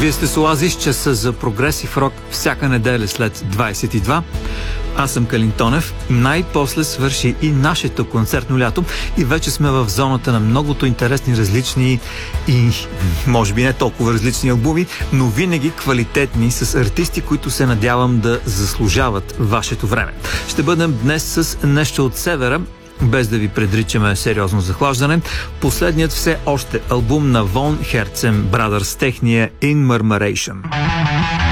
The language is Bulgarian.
Вие сте с Оазис, часа за прогресив рок всяка неделя след 22. Аз съм Калин Тонев. Най-после свърши и нашето концертно лято и вече сме в зоната на многото интересни, различни и може би не толкова различни албуми, но винаги квалитетни, с артисти, които се надявам да заслужават вашето време. Ще бъдем днес с нещо от севера, без да ви предричаме сериозно захлаждане. Последният все още албум на Von Herzen Brothers, техния In Murmuration.